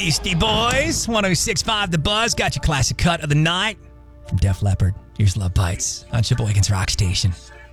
Beastie Boys. 106.5 The Buzz. Got your classic cut of the night. From Def Leppard. Here's Love Bites on Sheboygan's Rock Station.